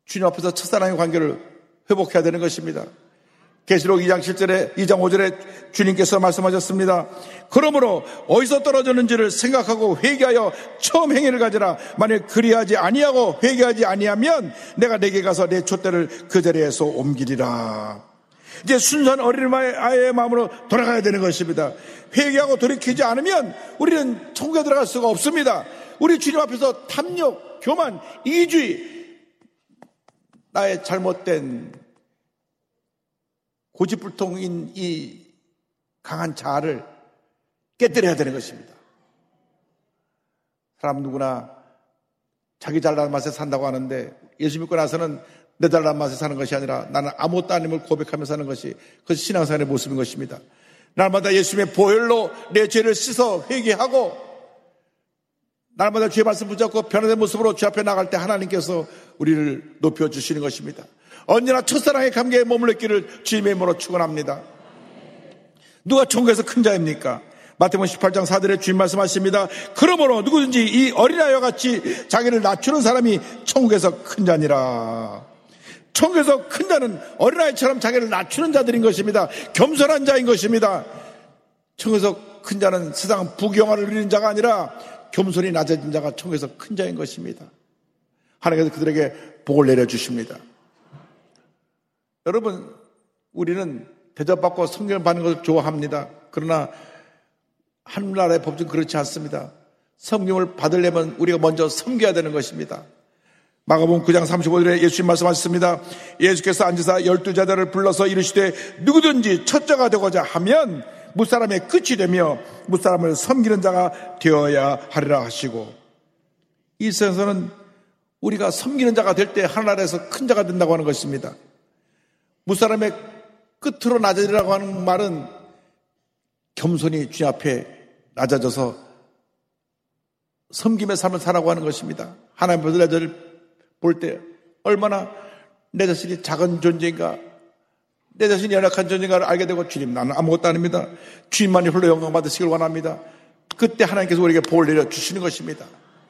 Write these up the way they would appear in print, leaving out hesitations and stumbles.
주님 앞에서 첫사랑의 관계를 회복해야 되는 것입니다. 계시록 2장 7절에 2장 5절에 주님께서 말씀하셨습니다. 그러므로 어디서 떨어졌는지를 생각하고 회개하여 처음 행위를 가지라. 만일 그리하지 아니하고 회개하지 아니하면 내가 내게 가서 내 촛대를 그 자리에서 옮기리라. 이제 순수한 어린아이의 마음으로 돌아가야 되는 것입니다. 회개하고 돌이키지 않으면 우리는 천국에 들어갈 수가 없습니다. 우리 주님 앞에서 탐욕, 교만, 이기주의, 나의 잘못된 고집불통인 이 강한 자아를 깨뜨려야 되는 것입니다. 사람 누구나 자기 잘난 맛에 산다고 하는데 예수 믿고 나서는 내 잘난 맛에 사는 것이 아니라 나는 아무것도 아님을 고백하며 사는 것이 그것이 신앙생활의 모습인 것입니다. 날마다 예수님의 보혈로 내 죄를 씻어 회개하고 날마다 주의 말씀 붙잡고 변화된 모습으로 주 앞에 나갈 때 하나님께서 우리를 높여주시는 것입니다. 언제나 첫사랑의 감격에 머물러 있기를 주님의 이름으로 축원합니다. 누가 천국에서 큰 자입니까? 마태복음 18장 4절에 주님 말씀하십니다. 그러므로 누구든지 이 어린아이와 같이 자기를 낮추는 사람이 천국에서 큰 자니라. 천국에서 큰 자는 어린아이처럼 자기를 낮추는 자들인 것입니다. 겸손한 자인 것입니다. 천국에서 큰 자는 세상 부귀영화를 누리는 자가 아니라 겸손히 낮아진 자가 천국에서 큰 자인 것입니다. 하나님께서 그들에게 복을 내려주십니다. 여러분, 우리는 대접받고 성경을 받는 것을 좋아합니다. 그러나 하늘나라의 법칙은 그렇지 않습니다. 성경을 받으려면 우리가 먼저 섬겨야 되는 것입니다. 마가복음 9장 35절에 예수님 말씀하셨습니다. 예수께서 앉으사 12제자들을 불러서 이르시되 누구든지 첫째가 되고자 하면 무사람의 끝이 되며 무사람을 섬기는 자가 되어야 하리라 하시고, 이 세상에서는 우리가 섬기는 자가 될 때 하늘나라에서 큰 자가 된다고 하는 것입니다. 무사람의 끝으로 낮아지라고 하는 말은 겸손히 주님 앞에 낮아져서 섬김의 삶을 살라고 하는 것입니다. 하나님 앞에서 내 자를 볼 때 얼마나 내 자신이 작은 존재인가, 내 자신이 연약한 존재인가를 알게 되고, 주님 나는 아무것도 아닙니다, 주님만이 홀로 영광 받으시길 원합니다. 그때 하나님께서 우리에게 복을 내려주시는 것입니다.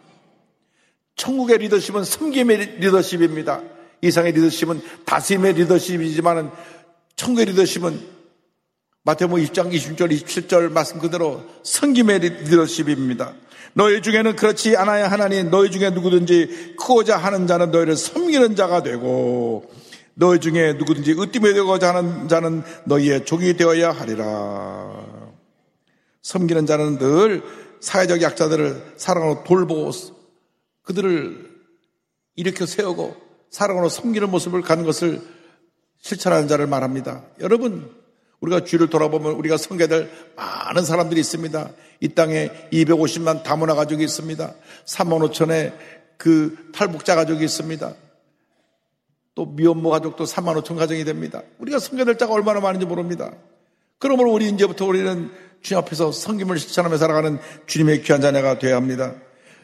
천국의 리더십은 섬김의 리더십입니다. 이상의 리더십은 다스림의 리더십이지만 천국의 리더십은 마태복음 20장 26절 27절 말씀 그대로 섬김의 리더십입니다. 너희 중에는 그렇지 않아야 하나니 너희 중에 누구든지 크고자 하는 자는 너희를 섬기는 자가 되고 너희 중에 누구든지 으뜸이 되고자 하는 자는 너희의 종이 되어야 하리라. 섬기는 자는 늘 사회적 약자들을 사랑으로 돌보고 그들을 일으켜 세우고 사랑으로 섬기는 모습을 가는 것을 실천하는 자를 말합니다. 여러분, 우리가 주위를 돌아보면 우리가 섬겨야 될 많은 사람들이 있습니다. 이 땅에 250만 다문화 가족이 있습니다. 3만 5천의 그 탈북자 가족이 있습니다. 또 미혼모 가족도 3만 5천 가정이 됩니다. 우리가 섬겨야 될 자가 얼마나 많은지 모릅니다. 그러므로 우리 이제부터 우리는 주님 앞에서 섬김을 실천하며 살아가는 주님의 귀한 자녀가 되어야 합니다.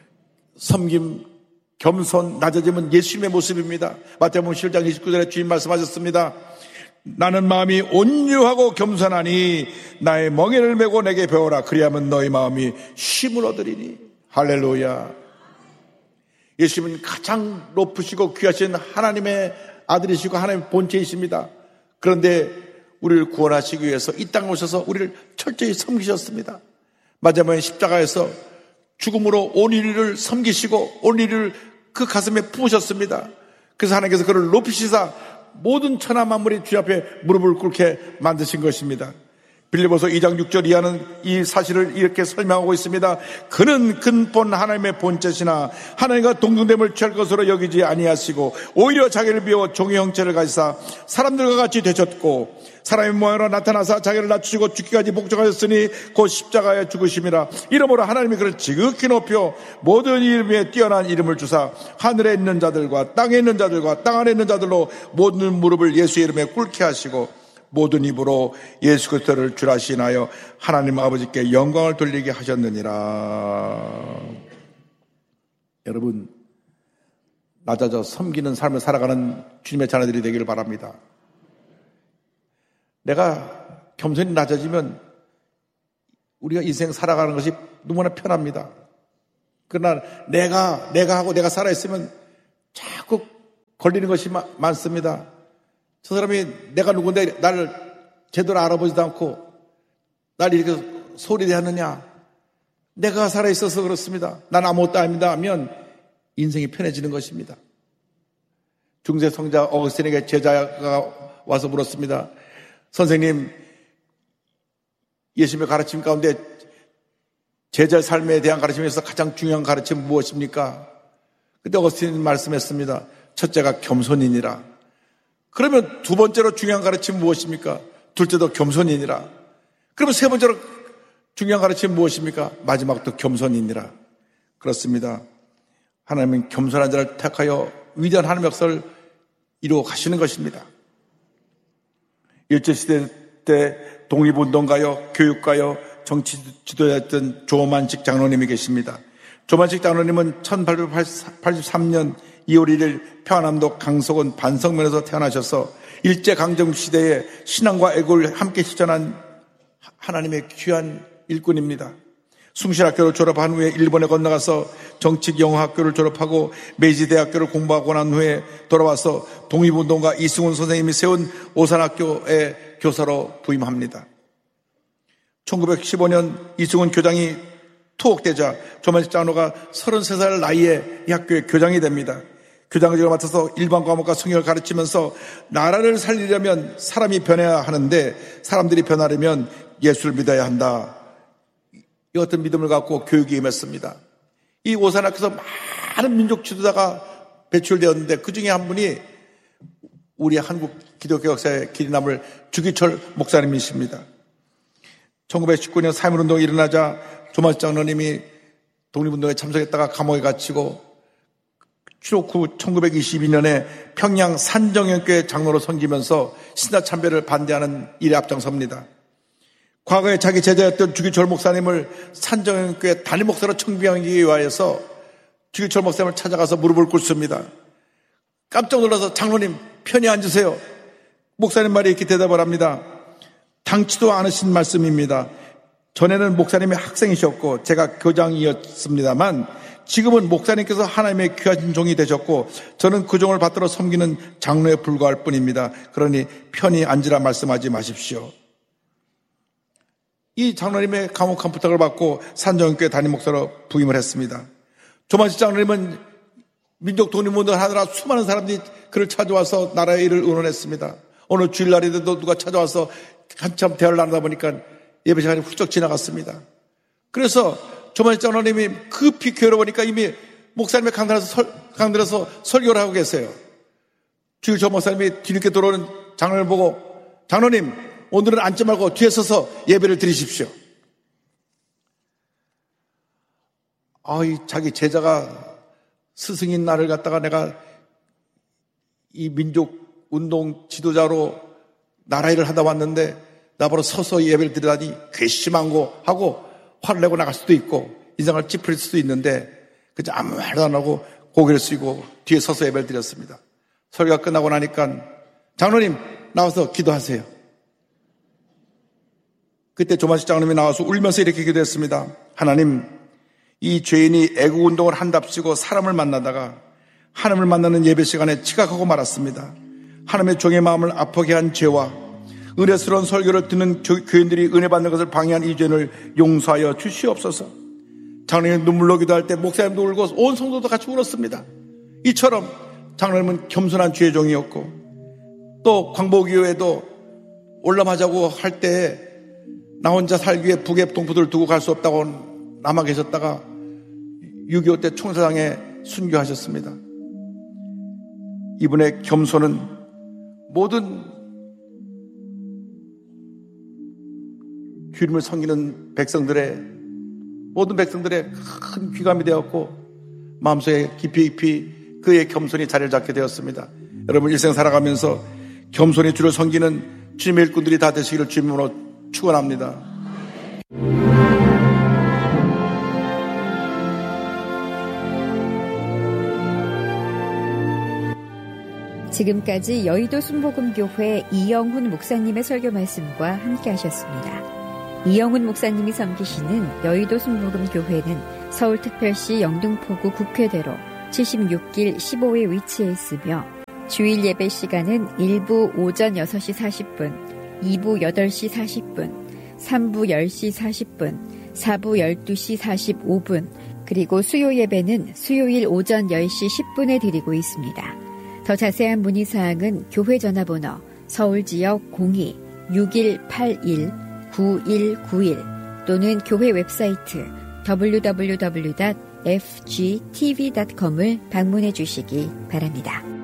섬김, 겸손, 낮아짐은 예수님의 모습입니다. 마태복음 11장 29절에 주님 말씀하셨습니다. 나는 마음이 온유하고 겸손하니 나의 멍에를 메고 내게 배워라. 그리하면 너희 마음이 쉼을 얻으리니. 할렐루야. 예수님은 가장 높으시고 귀하신 하나님의 아들이시고 하나님의 본체이십니다. 그런데 우리를 구원하시기 위해서 이 땅에 오셔서 우리를 철저히 섬기셨습니다. 마지막에 십자가에서 죽음으로 온 인류를 섬기시고 온 인류를 그 가슴에 부으셨습니다. 그래서 하나님께서 그를 높이시사 모든 천하 만물이 주 앞에 무릎을 꿇게 만드신 것입니다. 빌립보서 2장 6절 이하는 이 사실을 이렇게 설명하고 있습니다. 그는 근본 하나님의 본체시나 하나님과 동등됨을 취할 것으로 여기지 아니하시고 오히려 자기를 비워 종의 형체를 가지사 사람들과 같이 되셨고 사람의 모양으로 나타나사 자기를 낮추시고 죽기까지 복종하셨으니 곧 십자가에 죽으심이라. 이러므로 하나님이 그를 지극히 높여 모든 이름에 뛰어난 이름을 주사 하늘에 있는 자들과 땅에 있는 자들과 땅 안에 있는 자들로 모든 무릎을 예수의 이름에 꿇게 하시고 모든 입으로 예수 그리스도를 주라 시인하여 하나님 아버지께 영광을 돌리게 하셨느니라. 여러분, 낮아져 섬기는 삶을 살아가는 주님의 자녀들이 되기를 바랍니다. 내가 겸손히 낮아지면 우리가 인생 살아가는 것이 너무나 편합니다. 그러나 내가 하고 내가 살아있으면 자꾸 걸리는 것이 많습니다. 저 사람이 내가 누군데 나를 제대로 알아보지도 않고 나를 이렇게 소리대하느냐. 내가 살아있어서 그렇습니다. 난 아무것도 아닙니다 하면 인생이 편해지는 것입니다. 중세 성자 어거스틴에게 제자가 와서 물었습니다. 선생님, 예수님의 가르침 가운데 제자 삶에 대한 가르침에서 가장 중요한 가르침은 무엇입니까? 그때 어거스틴이 말씀했습니다. 첫째가 겸손이니라. 그러면 두 번째로 중요한 가르침은 무엇입니까? 둘째도 겸손이니라. 그러면 세 번째로 중요한 가르침은 무엇입니까? 마지막도 겸손이니라. 그렇습니다. 하나님은 겸손한 자를 택하여 위대한 하나님의 역사를 이루어 가시는 것입니다. 일제시대 때 독립운동가요, 교육가요, 정치 지도자였던 조만식 장로님이 계십니다. 조만식 장로님은 1883년 2월 1일 평안남도 강석원 반석면에서 태어나셔서 일제강점시대에 신앙과 애국을 함께 실천한 하나님의 귀한 일꾼입니다. 숭실학교를 졸업한 후에 일본에 건너가서 정치영어학교를 졸업하고 메이지대학교를 공부하고 난 후에 돌아와서 독립운동가 이승훈 선생님이 세운 오산학교에 교사로 부임합니다. 1915년 이승훈 교장이 투옥되자 조만식 장로가 33살 나이에 이 학교의 교장이 됩니다. 교장직을 맡아서 일반 과목과 성경을 가르치면서 나라를 살리려면 사람이 변해야 하는데 사람들이 변하려면 예수를 믿어야 한다. 이 같은 믿음을 갖고 교육에 임했습니다. 이 오산학교에서 많은 민족 지도자가 배출되었는데 그 중에 한 분이 우리 한국 기독교 역사의 길이 남을 주기철 목사님이십니다. 1919년 3.1운동이 일어나자 조만식 장로님이 독립운동에 참석했다가 감옥에 갇히고 추록 후 1922년에 평양 산정연교회 장로로 섬기면서 신사참배를 반대하는 일에 앞장섭니다. 과거에 자기 제자였던 주기철 목사님을 산정연교회 담임 목사로 청빙하기 위하여서 주기철 목사님을 찾아가서 무릎을 꿇습니다. 깜짝 놀라서 장로님 편히 앉으세요. 목사님 말이 이렇게 대답을 합니다. 당치도 않으신 말씀입니다. 전에는 목사님이 학생이셨고 제가 교장이었습니다만 지금은 목사님께서 하나님의 귀하신 종이 되셨고 저는 그 종을 받들어 섬기는 장로에 불과할 뿐입니다. 그러니 편히 앉으라 말씀하지 마십시오. 이 장로님의 감옥한 부탁을 받고 산정교회 담임 목사로 부임을 했습니다. 조만식 장로님은 민족 독립운동을 하느라 수많은 사람들이 그를 찾아와서 나라의 일을 의논했습니다. 어느 주일날에도 누가 찾아와서 한참 대화를 나누다 보니까 예배 시간이 훌쩍 지나갔습니다. 그래서 조만식 장로님이 급히 교회로 보니까 이미 목사님의 강단에서 설교를 하고 계세요. 주일조 목사님이 뒤늦게 들어오는 장로를 보고 장로님 오늘은 앉지 말고 뒤에 서서 예배를 드리십시오. 이 자기 제자가 스승인 나를 갖다가 내가 이 민족 운동 지도자로 나라 일을 하다 왔는데 나보러 서서 예배를 드리다니 괘씸한 거 하고 화를 내고 나갈 수도 있고 인상을 찌푸릴 수도 있는데 그저 아무 말도 안 하고 고개를 숙이고 뒤에 서서 예배를 드렸습니다. 설교가 끝나고 나니까 장로님 나와서 기도하세요. 그때 조만식 장로님이 나와서 울면서 이렇게 기도했습니다. 하나님, 이 죄인이 애국운동을 한답시고 사람을 만나다가 하나님을 만나는 예배 시간에 지각하고 말았습니다. 하나님의 종의 마음을 아프게 한 죄와 은혜스러운 설교를 듣는 교인들이 은혜 받는 것을 방해한 이 죄를 용서하여 주시옵소서. 장로님이 눈물로 기도할 때 목사님도 울고 온 성도도 같이 울었습니다. 이처럼 장로님은 겸손한 주의 종이었고 또 광복이후에도 올라가자고 할 때 나 혼자 살기 위해 북에 동포들을 두고 갈 수 없다고 남아 계셨다가 6.25 때 총사장에 순교하셨습니다. 이분의 겸손은 모든 주님을 섬기는 모든 백성들의 큰 귀감이 되었고 마음속에 깊이 그의 겸손이 자리를 잡게 되었습니다. 여러분 일생 살아가면서 겸손히 주를 섬기는 주님의 일꾼들이 다 되시기를 주님으로 축원합니다. 지금까지 여의도 순복음교회 이영훈 목사님의 설교 말씀과 함께 하셨습니다. 이영훈 목사님이 섬기시는 여의도 순복음교회는 서울특별시 영등포구 국회대로 76길 15에 위치해 있으며 주일 예배 시간은 1부 오전 6시 40분, 2부 8시 40분, 3부 10시 40분, 4부 12시 45분, 그리고 수요 예배는 수요일 오전 10시 10분에 드리고 있습니다. 더 자세한 문의사항은 교회 전화번호 서울지역 02-6181-9191 또는 교회 웹사이트 www.fgtv.com을 방문해 주시기 바랍니다.